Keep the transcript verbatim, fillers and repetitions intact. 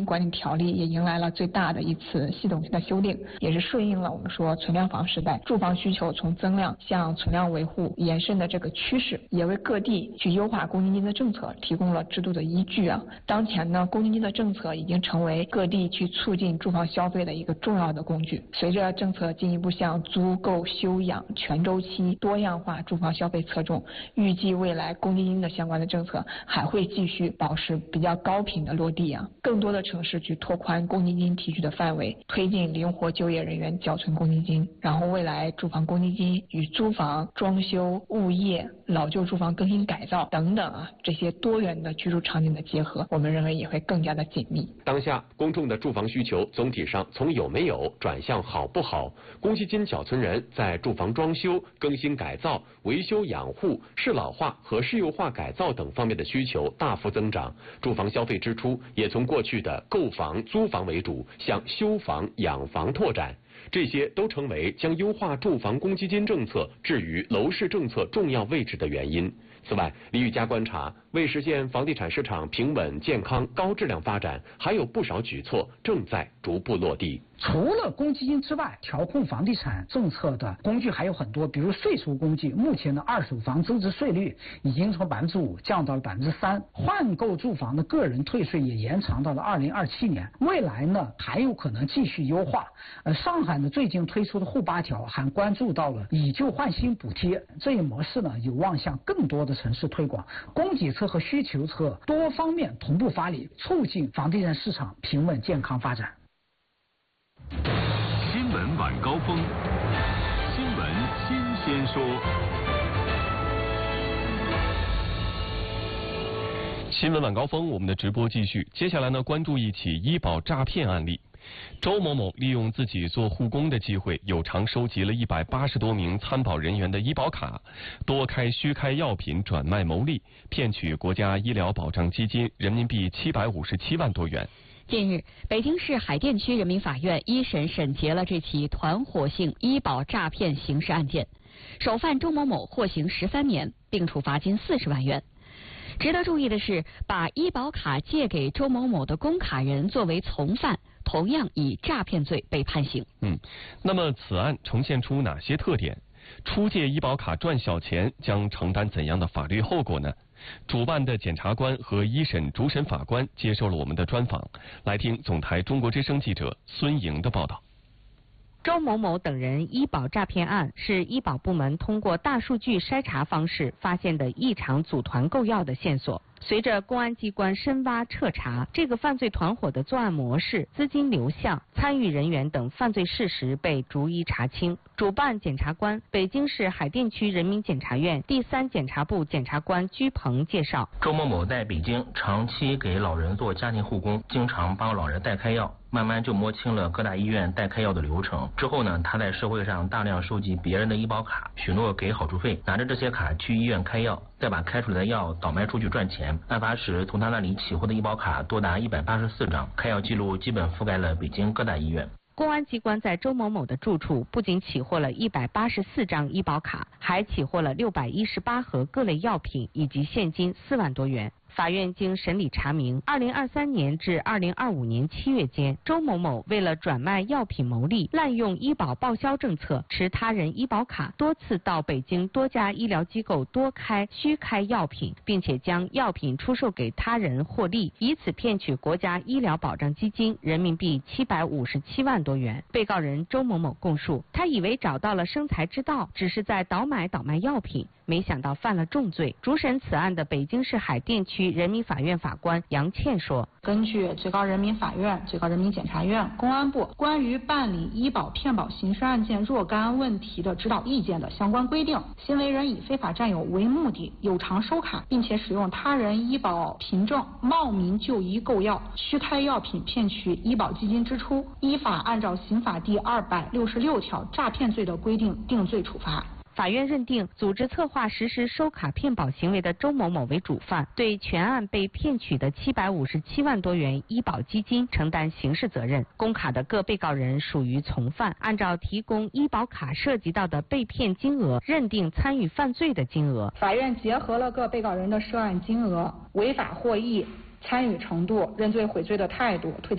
管理条例也迎来了最大的一次系统性的修订，也是顺应了我们说存量房时代住房需求从增量向存量维护延伸的这个趋势，也为各地去优化公积金的政策提供了制度的依据啊。当前呢，公积金的政策已经成为各地去促进住房消费的一个重要的工具。随着政策进一步向租购休养全周期多样化住房消费侧重，预计未来公积金的相关的政策还会继续保持比较高频的落地啊。更多的城市去拓宽公积金提取的范围，推进灵活就业人员缴存公积金，然后未来住房公积金与租房、装修、物业、老旧住房更新改造等等啊这些多元的居住场景的结合，我们认为也会更加的紧密。 当下公众的住房需求总体上从有没有转向好不好，公积金缴存人在住房装修、更新改造、维修养护、适老化和适优化改造等方面的需求大幅增长，住房消费支出也从过去的购房、租房为主向修房、养房拓展，这些都成为将优化住房公积金政策置于楼市政策重要位置的原因。此外，李宇佳观察，为实现房地产市场平稳、健康、高质量发展，还有不少举措正在逐步落地。 除了公积金之外，调控房地产政策的工具还有很多，比如税收工具。目前的二手房增值税率已经从百分之五降到了百分之三，换购住房的个人退税也延长到了二零二七年。未来呢还有可能继续优化。呃，上海呢最近推出的沪八条还关注到了以旧换新补贴，这一模式呢有望向更多的城市推广，供给侧和需求侧多方面同步发力，促进房地产市场平稳健康发展。 新闻晚高峰，新闻新鲜说。 新闻晚高峰，我们的直播继续。接下来呢，关注一起医保诈骗案例。周某某利用自己做护工的机会，有偿收集了一百八十多名参保人员的医保卡，多开虚开药品转卖牟利，骗取国家医疗保障基金人民币七百五十七万多元。 近日，北京市海淀区人民法院一审审结了这起团伙性医保诈骗刑事案件，首犯周某某获刑十三年，并处罚金四十万元。值得注意的是，把医保卡借给周某某的公卡人作为从犯，同样以诈骗罪被判刑。 嗯，那么此案呈现出哪些特点？出借医保卡赚小钱将承担怎样的法律后果呢？主办的检察官和一审主审法官接受了我们的专访，来听总台中国之声记者孙莹的报道。 周某某等人医保诈骗案是医保部门通过大数据筛查方式发现的异常组团购药的线索。随着公安机关深挖彻查，这个犯罪团伙的作案模式、资金流向、参与人员等犯罪事实被逐一查清。主办检察官、北京市海淀区人民检察院第三检察部检察官居鹏介绍， 周某某在北京长期给老人做家庭护工，经常帮老人代开药，慢慢就摸清了各大医院代开药的流程。之后呢，他在社会上大量收集别人的医保卡，许诺给好处费，拿着这些卡去医院开药，再把开出来的药倒卖出去赚钱。案发时，从他那里起获的医保卡多达一百八十四张，开药记录基本覆盖了北京各大医院。 公安机关在周某某的住处不仅起获了一百八十四张医保卡，还起获了六百一十八盒各类药品以及现金四万多元。法院经审理查明，二零二三年至二零二五年七月间，周某某为了转卖药品牟利，滥用医保报销政策，持他人医保卡多次到北京多家医疗机构多开虚开药品，并且将药品出售给他人获利，以此骗取国家医疗保障基金人民币七百五十七万多元。被告人周某某供述，他以为找到了生财之道，只是在倒买倒卖药品，没想到犯了重罪。主审此案的北京市海淀区人民法院法官杨倩说， 根据最高人民法院、最高人民检察院、公安部关于办理医保骗保刑事案件若干问题的指导意见的相关规定，行为人以非法占有为目的，有偿收卡，并且使用他人医保凭证冒名就医购药，虚开药品骗取医保基金支出，依法按照刑法第二百六十六条诈骗罪的规定定罪处罚。 法院认定组织策划实施收卡骗保行为的周某某为主犯，对全案被骗取的七百五十七万多元医保基金承担刑事责任。公卡的各被告人属于从犯，按照提供医保卡涉及到的被骗金额，认定参与犯罪的金额。 法院结合了各被告人的涉案金额、违法获益、参与程度、认罪悔罪的态度、退